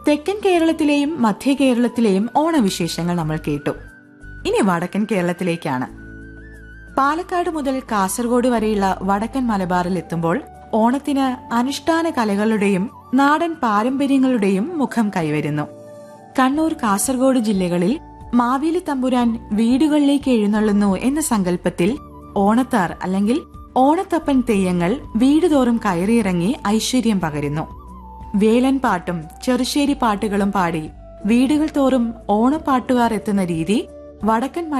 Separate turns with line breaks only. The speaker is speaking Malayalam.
തെക്കൻ കേരളത്തിലെയും മധ്യ കേരളത്തിലെയും ഓണവിശേഷങ്ങൾ നമ്മൾ കേട്ടു. ഇനി വടക്കൻ കേരളത്തിലേക്കാണ്. പാലക്കാട് മുതൽ കാസർഗോഡ് വരെയുള്ള വടക്കൻ മലബാറിൽ എത്തുമ്പോൾ ഓണത്തിന് അനുഷ്ഠാന കലകളുടെയും നാടൻ പാരമ്പര്യങ്ങളുടെയും മുഖം കൈവരുന്നു. കണ്ണൂർ, കാസർഗോഡ് ജില്ലകളിൽ മാവേലി തമ്പുരാൻ വീടുകളിലേക്ക് എഴുന്നള്ളുന്നു എന്ന സങ്കല്പത്തിൽ ഓണത്താർ അല്ലെങ്കിൽ ഓണത്തപ്പൻ തെയ്യങ്ങൾ വീടുതോറും കയറിയിറങ്ങി ഐശ്വര്യം പകരുന്നു. വേലൻ പാട്ടും ചെറുശ്ശേരി പാട്ടുകളും പാടി വീടുകൾ തോറും ഓണപ്പാട്ടുകാർ എത്തുന്ന രീതി വടക്കൻ